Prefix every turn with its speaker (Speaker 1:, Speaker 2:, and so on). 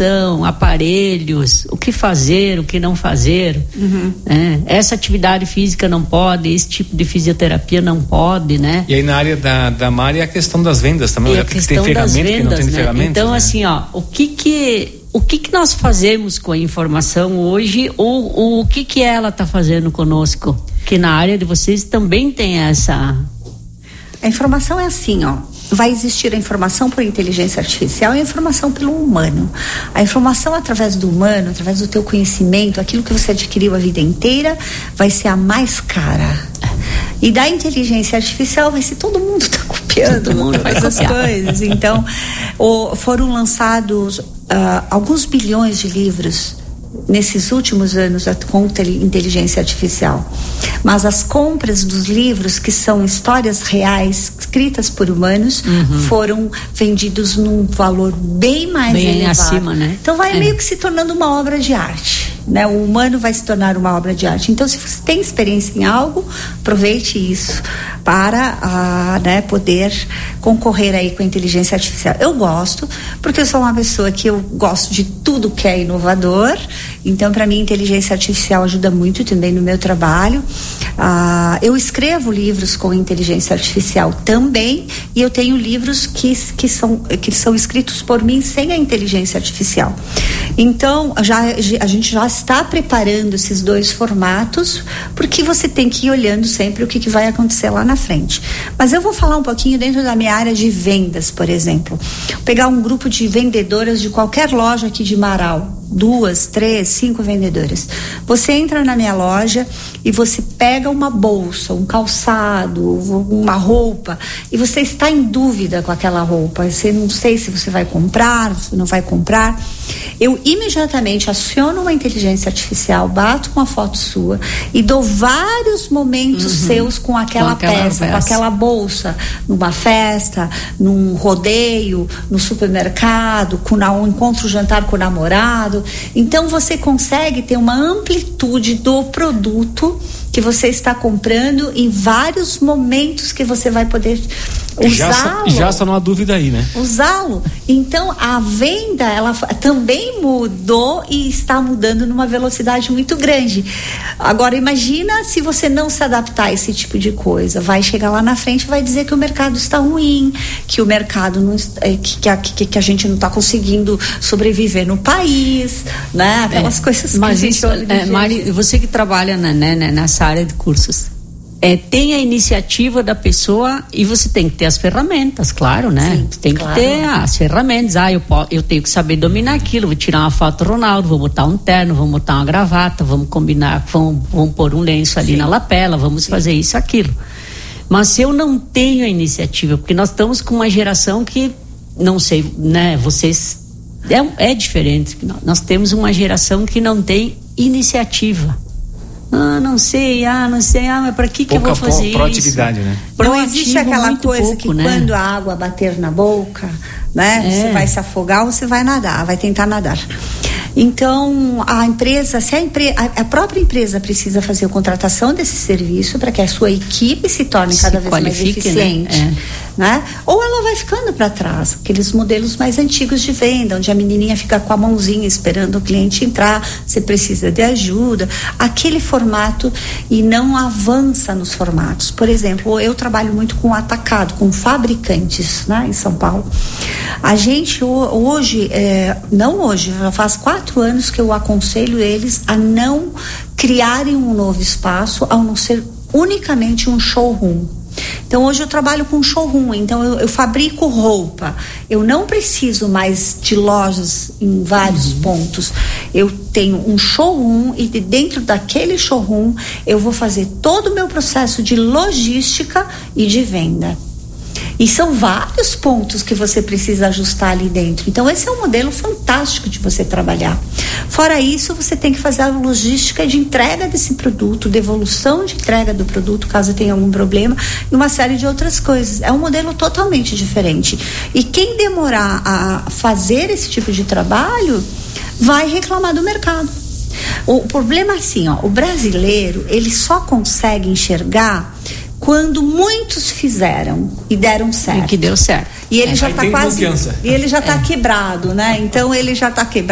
Speaker 1: aparelhos, o que fazer, o que não fazer. Essa atividade física não pode, esse tipo de fisioterapia não pode, né?
Speaker 2: E aí na área da Mari é a questão das vendas também,
Speaker 1: a questão
Speaker 2: tem
Speaker 1: das vendas,
Speaker 2: que não tem
Speaker 1: né?
Speaker 2: ferramentas.
Speaker 1: Então,
Speaker 2: né?
Speaker 1: assim, o que nós fazemos com a informação hoje, ou o que ela está fazendo conosco? Que na área de vocês também tem essa...
Speaker 3: A informação é assim, vai existir a informação por inteligência artificial e a informação pelo humano. A informação através do humano, através do teu conhecimento, aquilo que você adquiriu a vida inteira, vai ser a mais cara. E da inteligência artificial vai ser todo mundo está copiando, todo mundo faz as coisas. Então, foram lançados alguns bilhões de livros nesses últimos anos com inteligência artificial, mas as compras dos livros, que são histórias reais escritas por humanos, foram vendidos num valor bem mais elevado,
Speaker 1: acima, né?
Speaker 3: Então vai meio que se tornando uma obra de arte, né? O humano vai se tornar uma obra de arte. Então, se você tem experiência em algo, aproveite isso para poder concorrer aí com a inteligência artificial. Eu gosto, porque eu sou uma pessoa que eu gosto de tudo que é inovador. Então, para mim, inteligência artificial ajuda muito também no meu trabalho. Eu escrevo livros com inteligência artificial também, e eu tenho livros que são escritos por mim sem a inteligência artificial. Então, a gente já está preparando esses dois formatos, porque você tem que ir olhando sempre o que vai acontecer lá na frente. Mas eu vou falar um pouquinho dentro da minha área de vendas, por exemplo. Pegar um grupo de vendedoras de qualquer loja aqui de Marau, 2, 3, 5 vendedoras. Você entra na minha loja e você pega uma bolsa, um calçado, uma roupa, e você está em dúvida com aquela roupa. Você não sei se você vai comprar, se não vai comprar. Eu imediatamente aciono uma inteligência artificial, bato com a foto sua e dou vários momentos seus com aquela peça, com aquela bolsa, numa festa, num rodeio, no supermercado, um encontro jantar com o namorado. Então você consegue ter uma amplitude do produto que você está comprando em vários momentos que você vai poder usá-lo.
Speaker 2: Já só não há dúvida aí, né?
Speaker 3: Usá-lo. Então a venda, ela também mudou e está mudando numa velocidade muito grande. Agora imagina se você não se adaptar a esse tipo de coisa. Vai chegar lá na frente e vai dizer que o mercado está ruim, que o mercado não, que a gente não está conseguindo sobreviver no país, né? Aquelas coisas que
Speaker 1: mas isso, Mari, você que trabalha nessa área de cursos, tem a iniciativa da pessoa e você tem que ter as ferramentas, claro, né?
Speaker 3: Sim,
Speaker 1: tem que ter as ferramentas. Eu tenho que saber dominar aquilo. Vou tirar uma foto do Ronaldo, vou botar um terno, vamos botar uma gravata, vamos combinar, vamos pôr um lenço ali na lapela, vamos fazer isso, aquilo. Mas se eu não tenho a iniciativa, porque nós estamos com uma geração que, não sei, né? Vocês é diferente. Nós temos uma geração que não tem iniciativa. Não sei, mas para que eu vou fazer isso?
Speaker 2: Proatividade, né?
Speaker 3: Não existe aquela coisa pouco, que quando a água bater na boca, né? Você vai se afogar ou você vai nadar, vai tentar nadar. Então, a empresa, a própria empresa precisa fazer a contratação desse serviço para que a sua equipe se torne cada vez mais eficiente, né? Ou ela vai ficando para trás, aqueles modelos mais antigos de venda, onde a menininha fica com a mãozinha esperando o cliente entrar, você precisa de ajuda, aquele formato, e não avança nos formatos. Por exemplo, eu trabalho muito com atacado, com fabricantes, né, em São Paulo. A gente hoje, já faz 4 anos que eu aconselho eles a não criarem um novo espaço, ao não ser unicamente um showroom. Então hoje eu trabalho com showroom, então eu fabrico roupa, eu não preciso mais de lojas em vários pontos, eu tenho um showroom e dentro daquele showroom eu vou fazer todo o meu processo de logística e de venda. E são vários pontos que você precisa ajustar ali dentro. Então esse é um modelo fantástico de você trabalhar. Fora isso, você tem que fazer a logística de entrega desse produto, devolução de entrega do produto, caso tenha algum problema, e uma série de outras coisas. É um modelo totalmente diferente. E quem demorar a fazer esse tipo de trabalho vai reclamar do mercado. O problema é assim, o brasileiro, ele só consegue enxergar quando muitos fizeram e deram certo.
Speaker 1: E que deu certo.
Speaker 3: E ele já está quase... E ele já está quebrado, né? Então ele já está quebrado.